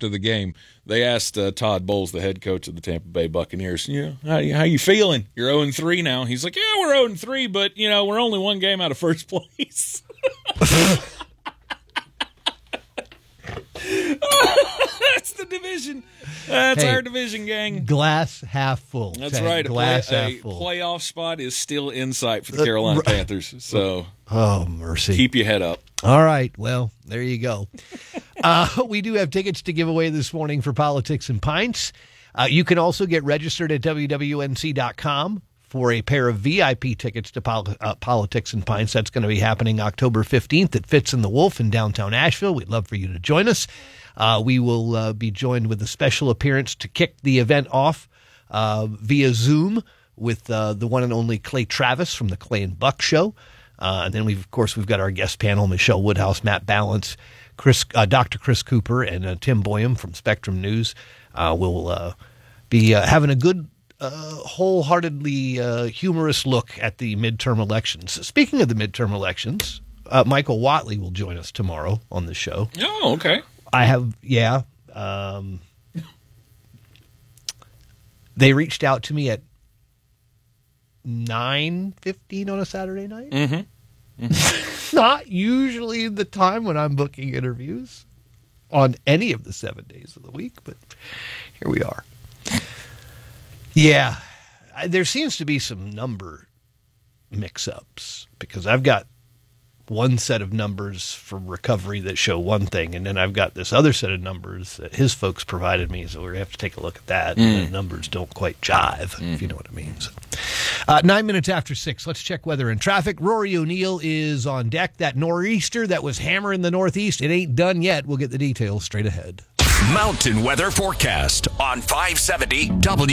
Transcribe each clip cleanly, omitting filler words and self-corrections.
after the game, they asked Todd Bowles, the head coach of the Tampa Bay Buccaneers, how you feeling? You're 0-3 now. He's like, yeah, we're 0-3, but, we're only one game out of first place. That's the division. That's our division, gang. Glass half full. That's right. Glass half full. Playoff spot is still in sight for the Carolina Panthers. So, oh, mercy. Keep your head up. All right. Well, there you go. We do have tickets to give away this morning for Politics and Pints. You can also get registered at WWNC.com for a pair of VIP tickets to Politics and Pints. That's going to be happening October 15th at Fitz and the Wolf in downtown Asheville. We'd love for you to join us. We will be joined with a special appearance to kick the event off via Zoom with the one and only Clay Travis from the Clay and Buck Show. And then we've got our guest panel, Michelle Woodhouse, Matt Balance, Dr. Chris Cooper, and Tim Boyum from Spectrum News. We'll be having a good, wholeheartedly humorous look at the midterm elections. Speaking of the midterm elections, Michael Watley will join us tomorrow on the show. Oh, okay. They reached out to me at 9:15 on a Saturday night. Mm-hmm. Not usually the time when I'm booking interviews on any of the 7 days of the week, but here we are. Yeah, there seems to be some number mix-ups because I've got one set of numbers for recovery that show one thing, and then I've got this other set of numbers that his folks provided me, so we have to take a look at that. And the numbers don't quite jive, if you know what I mean. So, 9 minutes after 6, let's check weather and traffic. Rory O'Neill is on deck. That nor'easter that was hammering the northeast, it ain't done yet. We'll get the details straight ahead. Mountain Weather Forecast on 570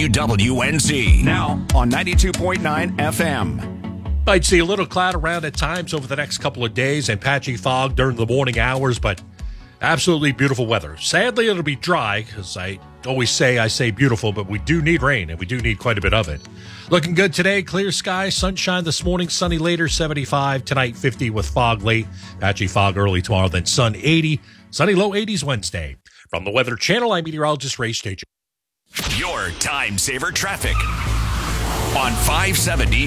WWNZ. Now on 92.9 FM. I'd see a little cloud around at times over the next couple of days and patchy fog during the morning hours, but absolutely beautiful weather. Sadly, it'll be dry, because I always say beautiful, but we do need rain, and we do need quite a bit of it. Looking good today, clear sky, sunshine this morning, sunny later, 75. Tonight, 50 with fog late, patchy fog early tomorrow, then sun 80, sunny low 80s Wednesday. From the Weather Channel, I'm meteorologist Ray Stage. Your time saver traffic on 570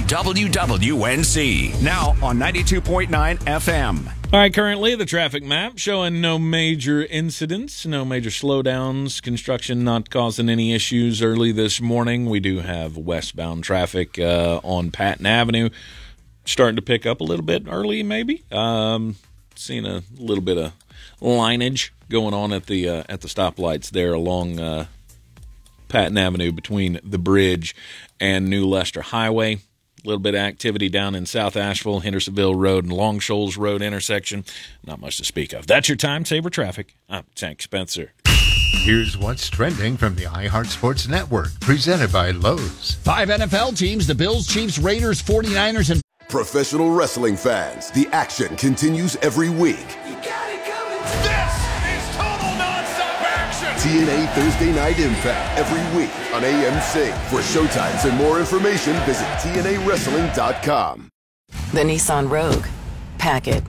WWNZ. Now on 92.9 FM. All right, currently the traffic map showing no major incidents, no major slowdowns, construction not causing any issues early this morning. We do have westbound traffic on Patton Avenue starting to pick up a little bit early, maybe. Seeing a little bit of lineage going on at the stoplights there along Patton Avenue between the bridge and New Leicester Highway. A little bit of activity down in South Asheville, Hendersonville Road, and Long Shoals Road intersection. Not much to speak of. That's your time saver traffic. I'm Tank Spencer. Here's what's trending from the iHeart Sports Network, presented by Lowe's. 5 NFL teams, the Bills, Chiefs, Raiders, 49ers, and Professional wrestling fans, the action continues every week. You got it coming. This is total nonstop action. TNA Thursday Night Impact every week on AMC. For showtimes and more information, visit TNAWrestling.com. The Nissan Rogue. Pack it.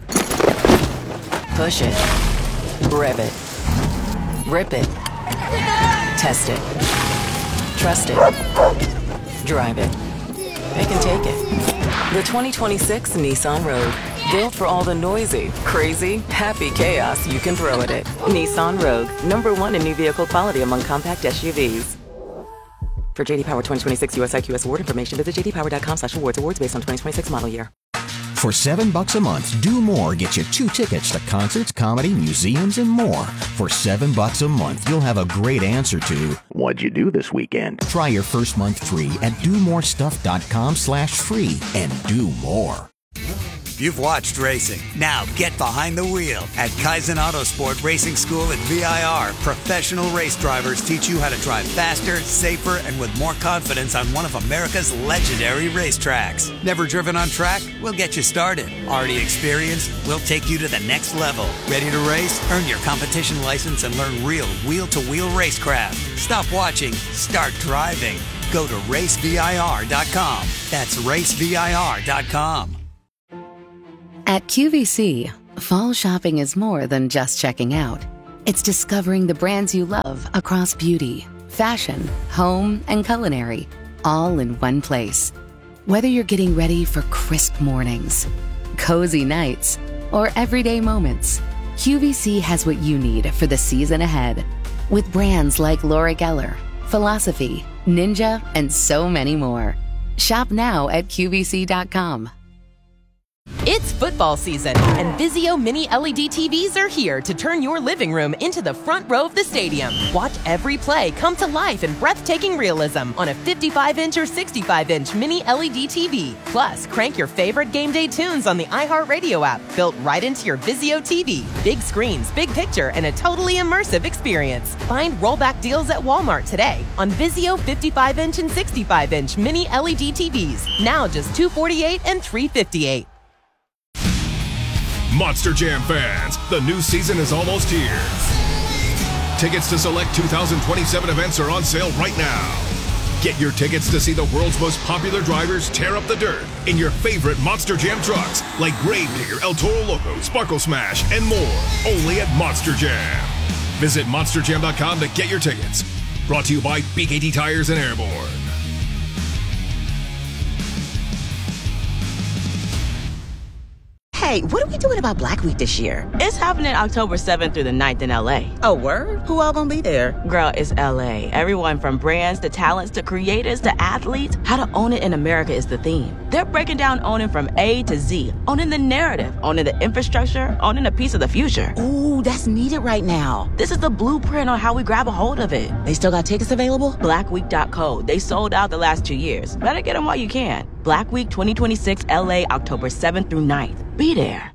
Push it. Rev it. Rip it. Test it. Trust it. Drive it. They can take it. The 2026 Nissan Rogue. Built for all the noisy, crazy, happy chaos you can throw at it. Nissan Rogue. #1 in new vehicle quality among compact SUVs. For JD Power 2026 US IQS award information, visit jdpower.com/awards. Awards based on 2026 model year. For $7 a month, Do More gets you 2 tickets to concerts, comedy, museums, and more. For $7 a month, you'll have a great answer to, what'd you do this weekend? Try your first month free at domorestuff.com/free and do more. You've watched racing. Now get behind the wheel. At Kaizen Autosport Racing School at VIR, professional race drivers teach you how to drive faster, safer, and with more confidence on one of America's legendary racetracks. Never driven on track? We'll get you started. Already experienced? We'll take you to the next level. Ready to race? Earn your competition license and learn real wheel-to-wheel racecraft. Stop watching. Start driving. Go to racevir.com. That's racevir.com. At QVC, fall shopping is more than just checking out. It's discovering the brands you love across beauty, fashion, home, and culinary, all in one place. Whether you're getting ready for crisp mornings, cozy nights, or everyday moments, QVC has what you need for the season ahead. With brands like Laura Geller, Philosophy, Ninja, and so many more. Shop now at QVC.com. It's football season, and Vizio Mini LED TVs are here to turn your living room into the front row of the stadium. Watch every play come to life in breathtaking realism on a 55-inch or 65-inch Mini LED TV. Plus, crank your favorite game day tunes on the iHeartRadio app, built right into your Vizio TV. Big screens, big picture, and a totally immersive experience. Find rollback deals at Walmart today on Vizio 55-inch and 65-inch Mini LED TVs. Now just $248 and $358. Monster Jam fans, the new season is almost here. Tickets to select 2027 events are on sale right now. Get your tickets to see the world's most popular drivers tear up the dirt in your favorite Monster Jam trucks like Gravedigger, El Toro Loco, Sparkle Smash, and more. Only at Monster Jam. Visit monsterjam.com to get your tickets. Brought to you by BKT Tires and Airborne. Hey, what are we doing about Black Week this year? It's happening October 7th through the 9th in LA. Oh, word? Who all gonna be there? Girl, it's LA. Everyone from brands to talents to creators to athletes. How to own it in America is the theme. They're breaking down owning from A to Z. Owning the narrative, owning the infrastructure, owning a piece of the future. Ooh, that's needed right now. This is the blueprint on how we grab a hold of it. They still got tickets available? Blackweek.co. They sold out the last 2 years. Better get them while you can. Black Week 2026 LA, October 7th through 9th. Be there.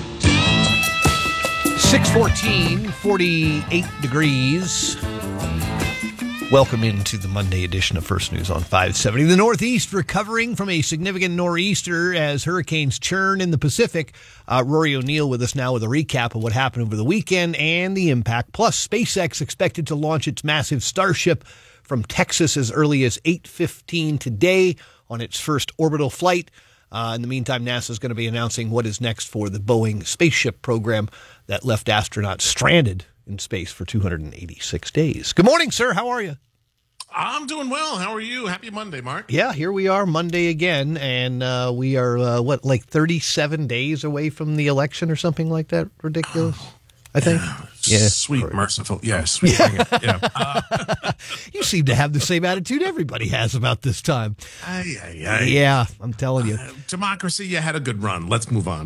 6:14, 48 degrees. Welcome into the Monday edition of First News on 570. The Northeast recovering from a significant nor'easter as hurricanes churn in the Pacific. Rory O'Neill with us now with a recap of what happened over the weekend and the impact. Plus, SpaceX expected to launch its massive Starship from Texas as early as 8:15 today on its first orbital flight. In the meantime, NASA is going to be announcing what is next for the Boeing spaceship program that left astronauts stranded in space for 286 days. Good morning, sir. How are you? I'm doing well. How are you? Happy Monday, Mark. Yeah, here we are Monday again, and we are, 37 days away from the election or something like that? Ridiculous, I think. Yeah. Sweet, merciful. Yeah, sweet. Yeah. You seem to have the same attitude everybody has about this time. Yeah, I'm telling you. Democracy, you had a good run. Let's move on.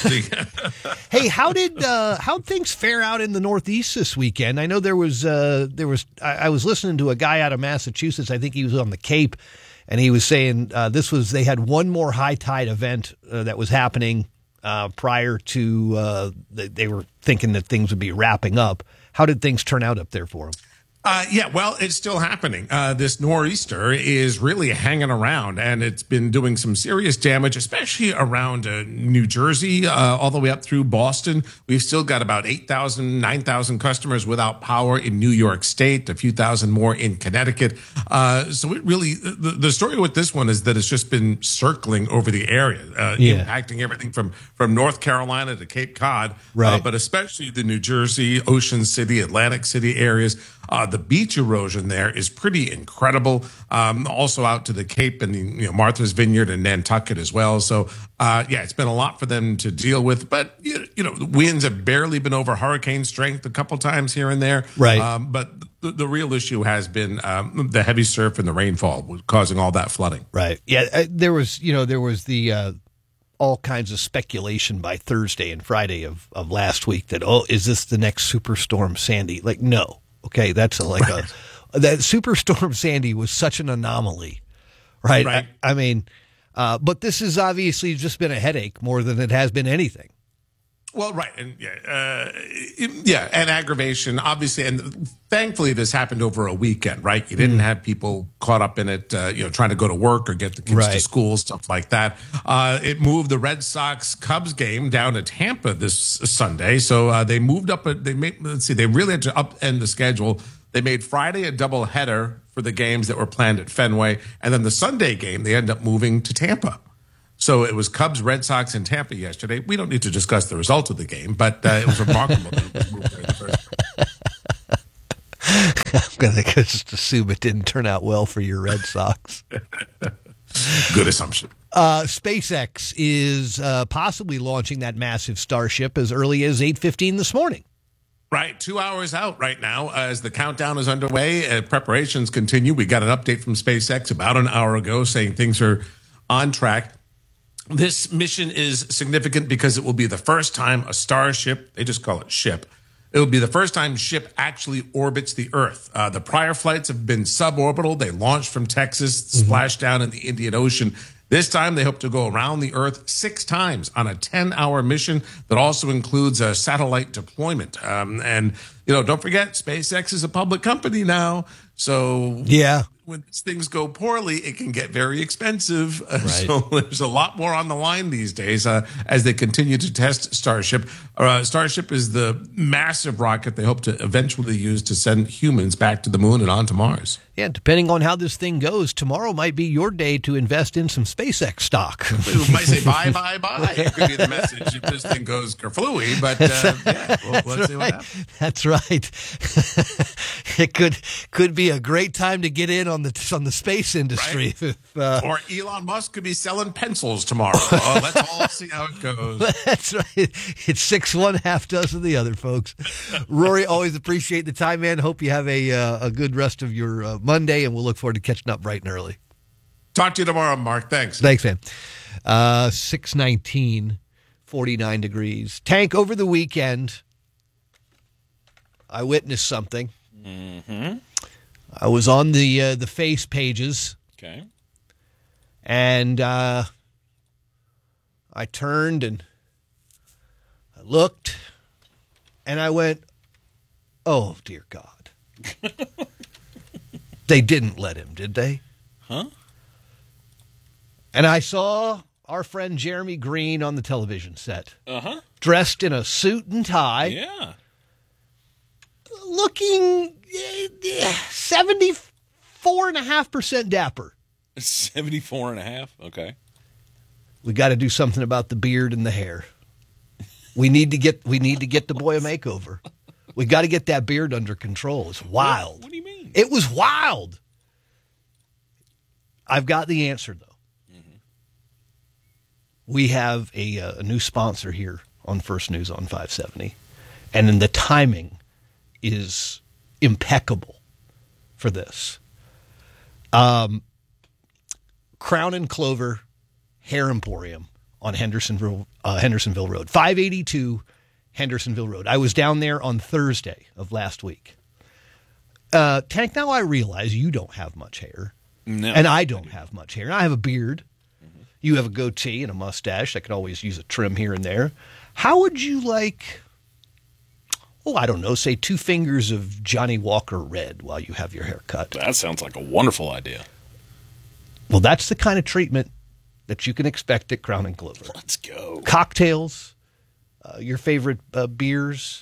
Hey, how'd things fare out in the Northeast this weekend? I know I was listening to a guy out of Massachusetts. I think he was on the Cape, and he was saying they had one more high tide event that was happening prior to they were thinking that things would be wrapping up. How did things turn out up there for them? Well, it's still happening. This nor'easter is really hanging around, and it's been doing some serious damage, especially around New Jersey, all the way up through Boston. We've still got about 8,000, 9,000 customers without power in New York State, a few thousand more in Connecticut. So it really, the story with this one is that it's just been circling over the area, impacting everything from North Carolina to Cape Cod, right. But especially the New Jersey, Ocean City, Atlantic City areas. The beach erosion there is pretty incredible. Also out to the Cape and Martha's Vineyard and Nantucket as well. So it's been a lot for them to deal with. But the winds have barely been over hurricane strength a couple times here and there. Right. But the real issue has been the heavy surf and the rainfall causing all that flooding. Right. Yeah. There was the all kinds of speculation by Thursday and Friday of last week that is this the next Superstorm Sandy? Like no. Okay, that Superstorm Sandy was such an anomaly, right? Right. I mean, but this has obviously just been a headache more than it has been anything. Well, right, and and aggravation, obviously, and thankfully this happened over a weekend, right? You didn't have people caught up in it, trying to go to work or get the kids to school, stuff like that. It moved the Red Sox-Cubs game down to Tampa this Sunday, so they moved up. They really had to upend the schedule. They made Friday a doubleheader for the games that were planned at Fenway, and then the Sunday game they ended up moving to Tampa. So it was Cubs, Red Sox, and Tampa yesterday. We don't need to discuss the result of the game, but it was remarkable that it was moved there in the first place. going to just assume it didn't turn out well for your Red Sox. Good assumption. SpaceX is possibly launching that massive Starship as early as 8:15 this morning. Right, 2 hours out right now as the countdown is underway. Preparations continue. We got an update from SpaceX about an hour ago saying things are on track. This mission is significant because it will be the first time a Starship, they just call it ship, it will be the first time ship actually orbits the Earth. The prior flights have been suborbital. They launched from Texas, splashed down in the Indian Ocean. This time, they hope to go around the Earth 6 times on a 10-hour mission that also includes a satellite deployment. And, don't forget, SpaceX is a public company now. So when things go poorly, it can get very expensive. Right. So there's a lot more on the line these days as they continue to test Starship. Starship is the massive rocket they hope to eventually use to send humans back to the moon and on to Mars. Yeah, depending on how this thing goes, tomorrow might be your day to invest in some SpaceX stock. We might say buy, buy, buy. It could be the message if this thing goes kerflooey, but let's see what happens. That's right. It could be a great time to get in on the space industry. Right. Or Elon Musk could be selling pencils tomorrow. Let's all see how it goes. That's right. It's 6 1, half dozen the other, folks. Rory, always appreciate the time, man. Hope you have a good rest of your Monday, and we'll look forward to catching up bright and early. Talk to you tomorrow, Mark. Thanks. Thanks, man. 6:19, 49 degrees. Tank, over the weekend, I witnessed something. Mm-hmm. I was on the face pages. Okay. And I turned and I looked and I went, oh, dear God. They didn't let him, did they? Huh? And I saw our friend Jeremy Green on the television set. Uh-huh. Dressed in a suit and tie. Yeah. Looking 74.5% dapper. 74.5%? Okay. We got to do something about the beard and the hair. We need to get the boy a makeover. We got to get that beard under control. It's wild. What do you mean? It was wild. I've got the answer, though. Mm-hmm. We have a new sponsor here on First News on 570, and then the timing is impeccable for this. Crown and Clover Hair Emporium on Hendersonville Road, 582 Hendersonville Road. I was down there on Thursday of last week. Tank, now I realize you don't have much hair. No. And I don't have much hair. I have a beard. Mm-hmm. You have a goatee and a mustache. I could always use a trim here and there. How would you like, I don't know, say 2 fingers of Johnny Walker Red while you have your hair cut? That sounds like a wonderful idea. Well, that's the kind of treatment that you can expect at Crown and Clover. Let's go. Cocktails, your favorite beers.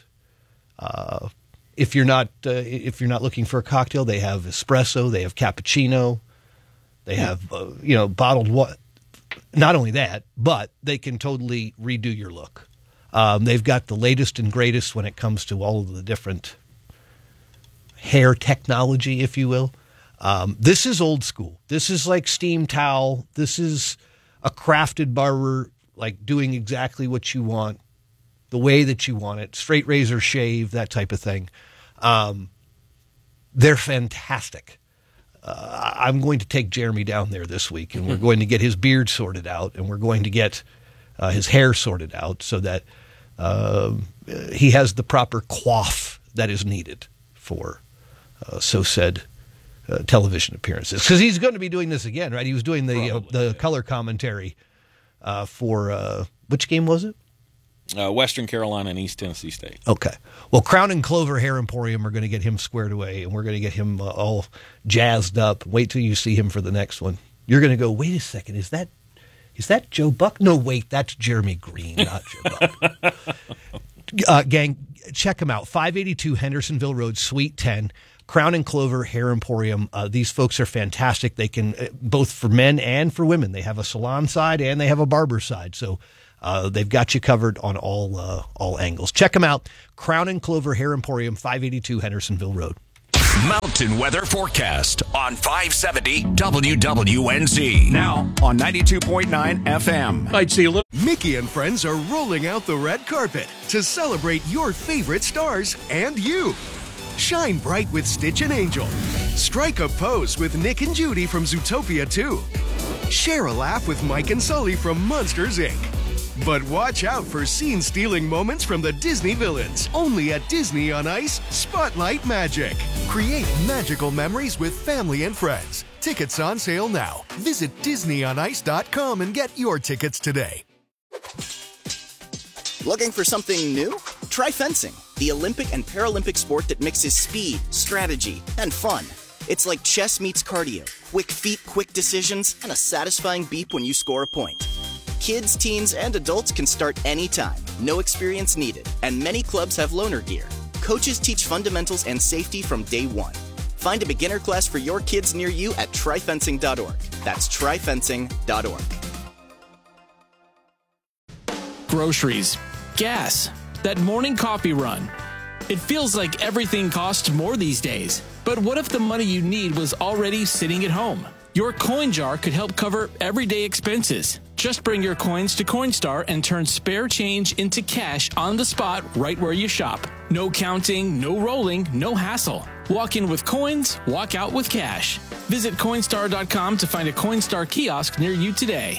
If you're not looking for a cocktail, they have espresso, they have cappuccino, they have bottled water. Not only that, but they can totally redo your look. They've got the latest and greatest when it comes to all of the different hair technology, if you will. This is old school. This is like steam towel. This is a crafted barber, like doing exactly what you want, the way that you want it, straight razor shave, that type of thing. They're fantastic. I'm going to take Jeremy down there this week, and we're going to get his beard sorted out, and we're going to get his hair sorted out so that he has the proper coif that is needed for said television appearances. Because he's going to be doing this again, right? He was doing the color commentary for which game was it? Western Carolina and East Tennessee State. Okay. Well, Crown and Clover Hair Emporium are going to get him squared away, and we're going to get him all jazzed up. Wait till you see him for the next one. You're going to go, wait a second, is that Joe Buck? No, wait, that's Jeremy Green, not Joe Buck. Gang, check him out. 582 Hendersonville Road, Suite 10. Crown and Clover Hair Emporium. These folks are fantastic. They can, both for men and for women, they have a salon side and they have a barber side. So they've got you covered on all angles. Check them out. Crown and Clover Hair Emporium, 582 Hendersonville Road. Mountain Weather Forecast on 570 WWNZ. Now on 92.9 FM. I'd see a little. Mickey and friends are rolling out the red carpet to celebrate your favorite stars and you. Shine bright with Stitch and Angel. Strike a pose with Nick and Judy from Zootopia 2. Share a laugh with Mike and Sully from Monsters, Inc. But watch out for scene-stealing moments from the Disney villains. Only at Disney on Ice Spotlight Magic. Create magical memories with family and friends. Tickets on sale now. Visit DisneyOnIce.com and get your tickets today. Looking for something new? Try fencing, the Olympic and Paralympic sport that mixes speed, strategy, and fun. It's like chess meets cardio. Quick feet, quick decisions, and a satisfying beep when you score a point. Kids, teens, and adults can start anytime. No experience needed. And many clubs have loaner gear. Coaches teach fundamentals and safety from day one. Find a beginner class for your kids near you at tryfencing.org. That's tryfencing.org. Groceries, gas, that morning coffee run. It feels like everything costs more these days. But what if the money you need was already sitting at home? Your coin jar could help cover everyday expenses. Just bring your coins to Coinstar and turn spare change into cash on the spot right where you shop. No counting, no rolling, no hassle. Walk in with coins, walk out with cash. Visit Coinstar.com to find a Coinstar kiosk near you today.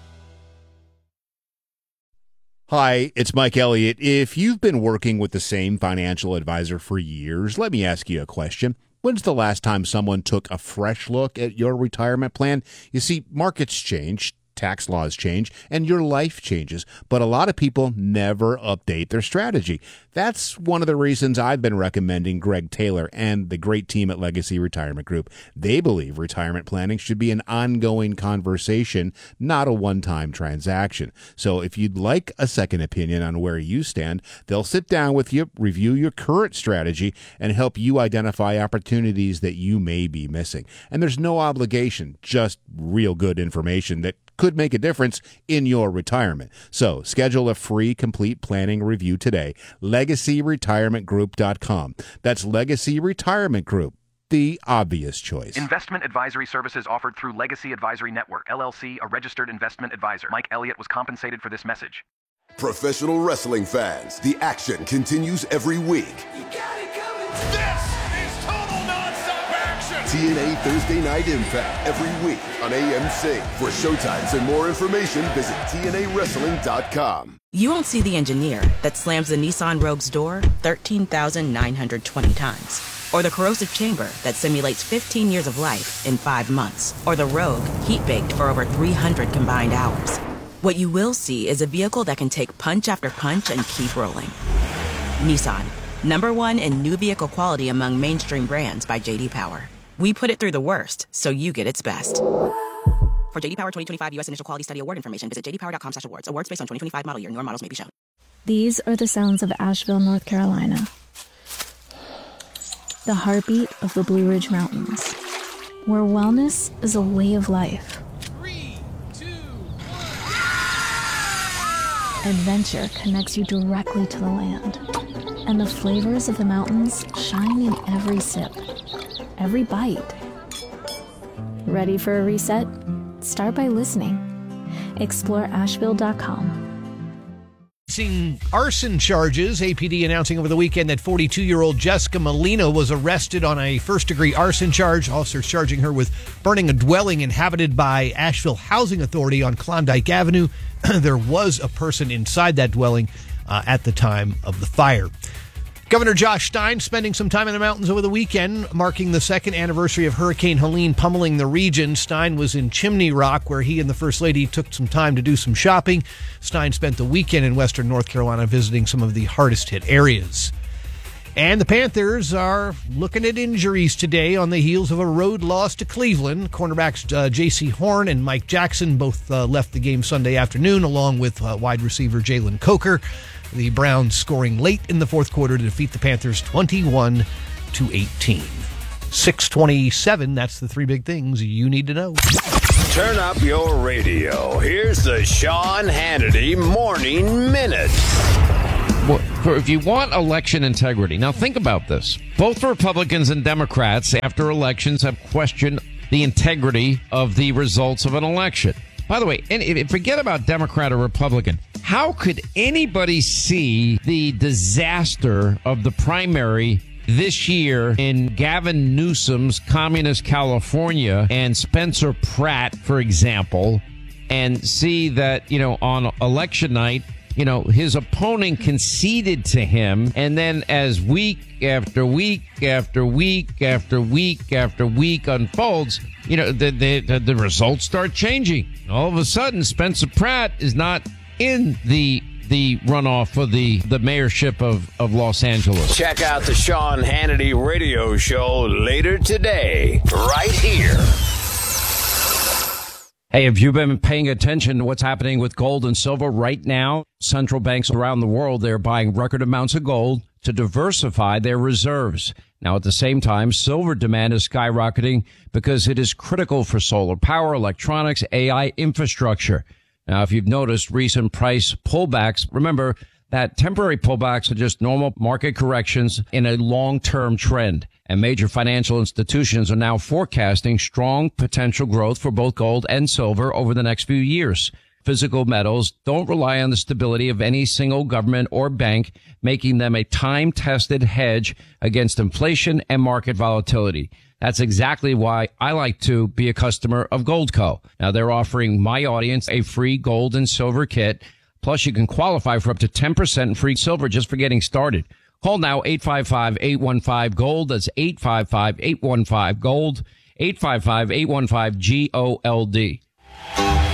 Hi, it's Mike Elliott. If you've been working with the same financial advisor for years, let me ask you a question. When's the last time someone took a fresh look at your retirement plan? You see, markets change, tax laws change, and your life changes, but a lot of people never update their strategy. That's one of the reasons I've been recommending Greg Taylor and the great team at Legacy Retirement Group. They believe retirement planning should be an ongoing conversation, not a one-time transaction. So if you'd like a second opinion on where you stand, they'll sit down with you, review your current strategy, and help you identify opportunities that you may be missing. And there's no obligation, just real good information that could make a difference in your retirement. So schedule a free complete planning review today. LegacyRetirementGroup.com. That's Legacy Retirement Group, the obvious choice. Investment advisory services offered through Legacy Advisory Network, LLC, a registered investment advisor. Mike Elliott was compensated for this message. Professional wrestling fans, the action continues every week. This is total nonstop action. TNA Thursday Night Impact every week on AMC. For showtimes and more information, visit TNAWrestling.com. You won't see the engineer that slams the Nissan Rogue's door 13,920 times. Or the corrosive chamber that simulates 15 years of life in 5 months. Or the Rogue heat-baked for over 300 combined hours. What you will see is a vehicle that can take punch after punch and keep rolling. Nissan, #1 in new vehicle quality among mainstream brands by J.D. Power. We put it through the worst, so you get its best. For J.D. Power 2025 U.S. Initial Quality Study Award information, visit jdpower.com/awards. Awards based on 2025 model year. Newer models may be shown. These are the sounds of Asheville, North Carolina. The heartbeat of the Blue Ridge Mountains, where wellness is a way of life. 3, 2, 1. Adventure connects you directly to the land, and the flavors of the mountains shine in every sip, every bite. Ready for a reset? Start by listening. Explore Asheville.com. Arson charges. APD announcing over the weekend that 42-year-old Jessica Molina was arrested on a first-degree arson charge. Officers charging her with burning a dwelling inhabited by Asheville Housing Authority on Klondike Avenue. There was a person inside that dwelling at the time of the fire. Governor Josh Stein spending some time in the mountains over the weekend, marking the second anniversary of Hurricane Helene pummeling the region. Stein was in Chimney Rock, where he and the First Lady took some time to do some shopping. Stein spent the weekend in western North Carolina visiting some of the hardest-hit areas. And the Panthers are looking at injuries today on the heels of a road loss to Cleveland. Cornerbacks J.C. Horn and Mike Jackson both left the game Sunday afternoon, along with wide receiver Jalen Coker. The Browns scoring late in the fourth quarter to defeat the Panthers 21-18. 6:27, that's the three big things you need to know. Turn up your radio. Here's the Sean Hannity Morning Minute. if you want election integrity, now think about this. Both Republicans and Democrats after elections have questioned the integrity of the results of an election. By the way, and forget about Democrat or Republican. How could anybody see the disaster of the primary this year in Gavin Newsom's communist California and Spencer Pratt, for example, and see that, on election night, his opponent conceded to him, and then as week after week after week after week after week unfolds, the results start changing. All of a sudden, Spencer Pratt is not in the runoff for the mayorship of Los Angeles. Check out the Sean Hannity radio show later today, right here. Hey, have you been paying attention to what's happening with gold and silver right now? Central banks around the world, they're buying record amounts of gold to diversify their reserves. Now, at the same time, silver demand is skyrocketing because it is critical for solar power, electronics, AI infrastructure. Now, if you've noticed recent price pullbacks, remember that temporary pullbacks are just normal market corrections in a long-term trend. And major financial institutions are now forecasting strong potential growth for both gold and silver over the next few years. Physical metals don't rely on the stability of any single government or bank, making them a time-tested hedge against inflation and market volatility. That's exactly why I like to be a customer of Goldco. Now, they're offering my audience a free gold and silver kit. Plus, you can qualify for up to 10% free silver just for getting started. Call now 855-815-GOLD. That's 855-815-GOLD. 855-815-GOLD.